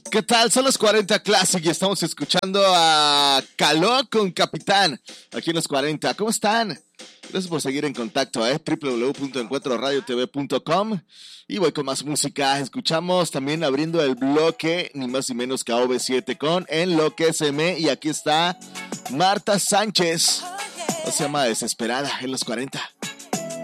¿Qué tal? Son los 40 Classic y estamos escuchando a Caló con Capitán aquí en los 40. ¿Cómo están? Gracias por seguir en contacto, www.encuentroradiotv.com. Y voy con más música. Escuchamos también abriendo el bloque, ni más ni menos que a OV7 con Enloquéceme. Y aquí está Marta Sánchez. Se llama Desesperada en los 40.